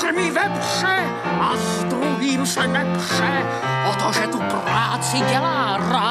krmí vepře a s druhým se nepře o to, že tu práci dělá rád.